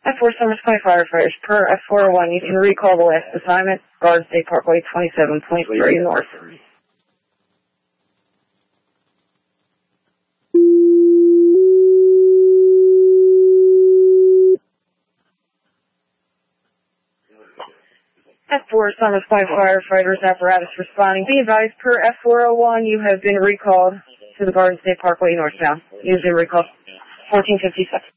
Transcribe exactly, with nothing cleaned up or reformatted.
F four Summer Sky firefighters per F four oh one. You can recall the last assignment, Garden State Parkway twenty-seven point three North. F four Summer Sky firefighters apparatus responding. Be advised per F four oh one, you have been recalled to the Garden State Parkway northbound. You have been recalled fourteen fifty-six.